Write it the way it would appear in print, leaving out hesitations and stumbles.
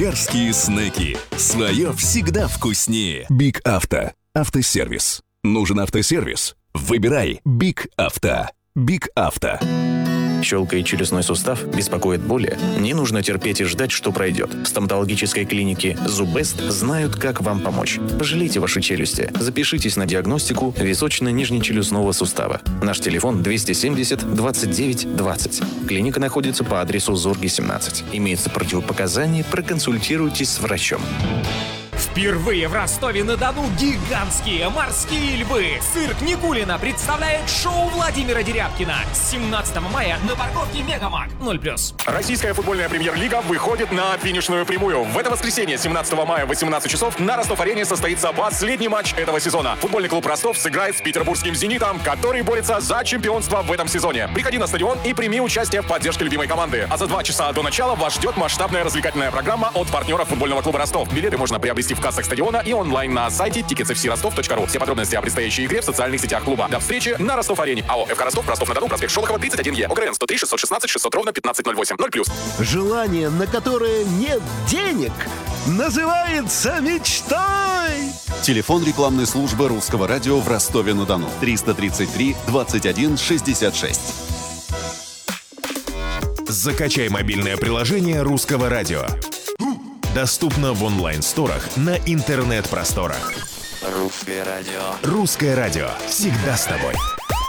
Перские снеки. Свое всегда вкуснее. Биг Авто. Автосервис. Нужен автосервис? Выбирай Биг Авто. Биг Авто. Щелкает челюстной сустав, беспокоит боли? Не нужно терпеть и ждать, что пройдет. В стоматологической клинике Зубест знают, как вам помочь. Пожалейте ваши челюсти. Запишитесь на диагностику височно-нижнечелюстного сустава. Наш телефон 270 29 20. Клиника находится по адресу Зорги, 17. Имеются противопоказания, проконсультируйтесь с врачом. Впервые в Ростове-на-Дону гигантские морские львы. Цирк Никулина представляет шоу Владимира Дерябкина. 17 мая на парковке Мегамаг. 0+. Российская футбольная премьер-лига выходит на финишную прямую. В это воскресенье, 17 мая в 18 часов, на Ростов-арене состоится последний матч этого сезона. Футбольный клуб «Ростов» сыграет с петербургским «Зенитом», который борется за чемпионство в этом сезоне. Приходи на стадион и прими участие в поддержке любимой команды. А за 2 часа до начала вас ждет масштабная развлекательная программа от партнеров футбольного клуба «Ростов». Билеты можно приобрести в кассах стадиона и онлайн на сайте ticketsfcrostov.ru. Все подробности о предстоящей игре в социальных сетях клуба. До встречи на Ростов-арене. АО «ФК Ростов», Ростов-на-Дону, проспект Шолохова, 31Е. ОГРН 103 616 600 ровно 1508. 0+. Желание, на которое нет денег, называется мечтой. Телефон рекламной службы Русского радио в Ростове-на-Дону. 333 21 66. Закачай мобильное приложение Русского радио. Доступно в онлайн-сторах на интернет-просторах. Русское радио. Русское радио. Всегда с тобой.